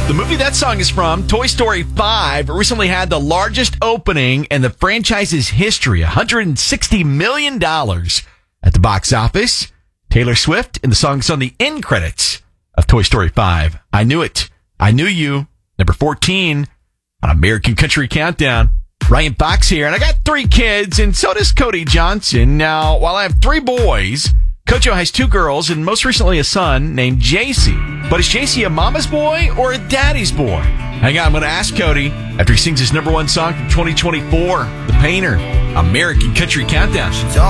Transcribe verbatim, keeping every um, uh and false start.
The movie that song is from, Toy Story five, recently had the largest opening in the franchise's history, one hundred sixty million dollars at the box office. Taylor Swift, and the song's on the end credits of Toy Story five. I Knew It. I Knew You. Number fourteen on American Country Countdown. Ryan Fox here, and I got three kids, and so does Cody Johnson. Now, while I have three boys, Kojo has two girls, and most recently a son named J C. But is J C a mama's boy or a daddy's boy? Hang on, I'm going to ask Cody after he sings his number one song from twenty twenty-four, The Painter, American Country Countdown.